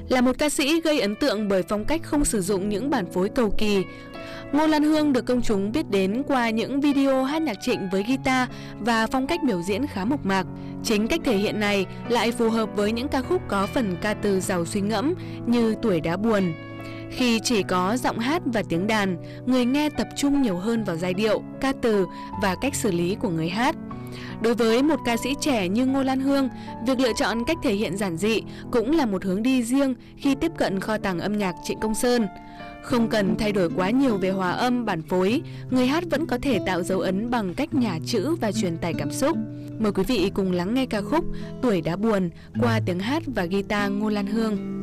Là một ca sĩ gây ấn tượng bởi phong cách không sử dụng những bản phối cầu kỳ, Ngô Lan Hương được công chúng biết đến qua những video hát nhạc trịnh với guitar và phong cách biểu diễn khá mộc mạc. Chính cách thể hiện này lại phù hợp với những ca khúc có phần ca từ giàu suy ngẫm như Tuổi Đã Buồn. Khi chỉ có giọng hát và tiếng đàn, người nghe tập trung nhiều hơn vào giai điệu, ca từ và cách xử lý của người hát. Đối với một ca sĩ trẻ như Ngô Lan Hương, việc lựa chọn cách thể hiện giản dị cũng là một hướng đi riêng khi tiếp cận kho tàng âm nhạc Trịnh Công Sơn. Không cần thay đổi quá nhiều về hòa âm, bản phối, người hát vẫn có thể tạo dấu ấn bằng cách nhả chữ và truyền tải cảm xúc. Mời quý vị cùng lắng nghe ca khúc Tuổi Đã Buồn qua tiếng hát và guitar Ngô Lan Hương.